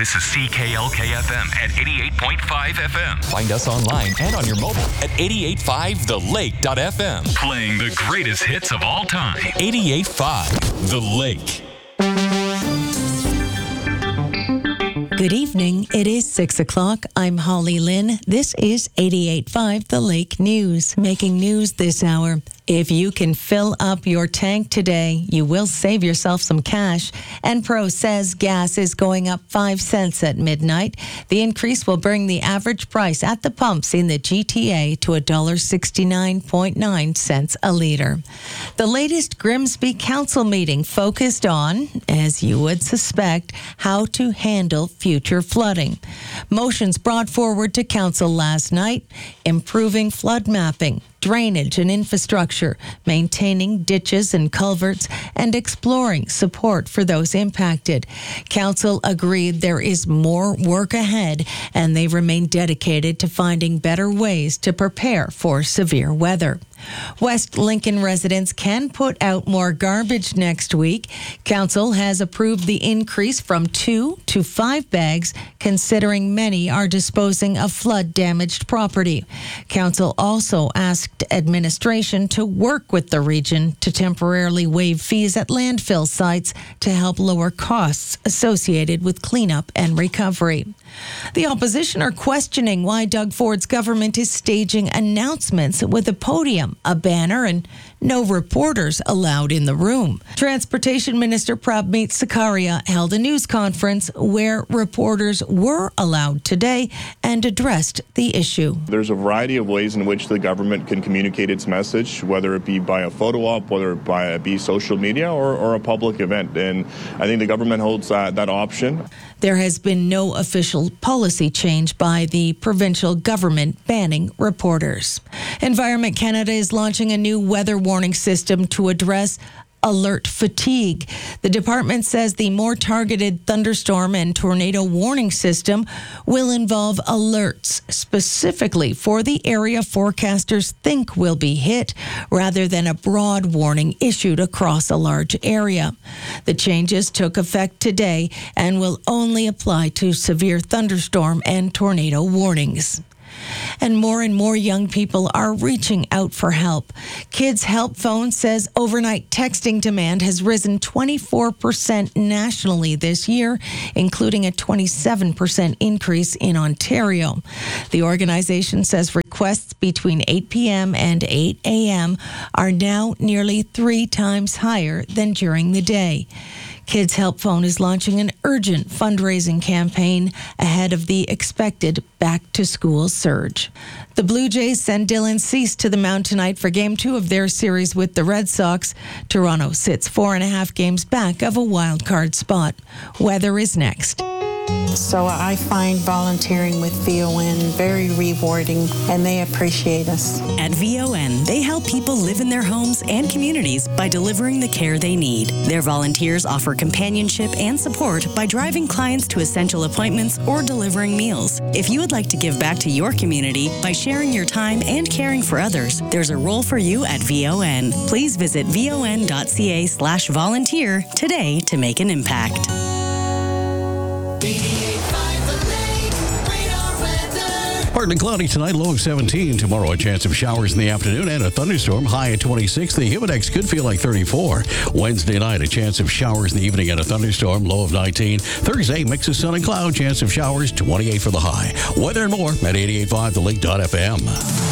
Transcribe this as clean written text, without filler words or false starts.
This is CKLK-FM at 88.5 FM. Find us online and on your mobile at 885thelake.fm. Playing the greatest hits of all time. 88.5 The Lake. Good evening. It is 6 o'clock. I'm Holly Lynn. This is 88.5 The Lake News. Making news this hour. If you can fill up your tank today, you will save yourself some cash. Enpro says gas is going up 5 cents at midnight. The increase will bring the average price at the pumps in the GTA to $1.69.9 a litre. The latest Grimsby Council meeting focused on, as you would suspect, how to handle future flooding. Motions brought forward to Council last night, improving flood mapping, drainage and infrastructure, maintaining ditches and culverts, and exploring support for those impacted. Council agreed there is more work ahead, and they remain dedicated to finding better ways to prepare for severe weather. West Lincoln residents can put out more garbage next week. Council has approved the increase from 2 to 5 bags, considering many are disposing of flood-damaged property. Council also asked administration to work with the region to temporarily waive fees at landfill sites to help lower costs associated with cleanup and recovery. The opposition are questioning why Doug Ford's government is staging announcements with a podium, a banner, and no reporters allowed in the room. Transportation Minister Prabmeet Sakaria held a news conference where reporters were allowed today and addressed the issue. There's a variety of ways in which the government can communicate its message, whether it be by a photo op, whether it be social media or a public event. And I think the government holds that option. There has been no official policy change by the provincial government banning reporters. Environment Canada is launching a new weather warning system to address alert fatigue. The department says the more targeted thunderstorm and tornado warning system will involve alerts specifically for the area forecasters think will be hit, rather than a broad warning issued across a large area. The changes took effect today and will only apply to severe thunderstorm and tornado warnings. And more young people are reaching out for help. Kids Help Phone says overnight texting demand has risen 24% nationally this year, including a 27% increase in Ontario. The organization says requests between 8 p.m. and 8 a.m. are now nearly 3 times higher than during the day. Kids Help Phone is launching an urgent fundraising campaign ahead of the expected back-to-school surge. The Blue Jays send Dylan Cease to the mound tonight for Game 2 of their series with the Red Sox. Toronto sits 4.5 games back of a wild card spot. Weather is next. So I find volunteering with VON very rewarding, and they appreciate us. At VON, they help people live in their homes and communities by delivering the care they need. Their volunteers offer companionship and support by driving clients to essential appointments or delivering meals. If you would like to give back to your community by sharing your time and caring for others, there's a role for you at VON. Please visit von.ca/volunteer today to make an impact. Partly cloudy tonight, low of 17. Tomorrow, a chance of showers in the afternoon and a thunderstorm, high at 26. The humidex could feel like 34. Wednesday night, a chance of showers in the evening and a thunderstorm, low of 19. Thursday, mix of sun and cloud, chance of showers, 28 for the high. Weather and more at 88.5thelake.fm.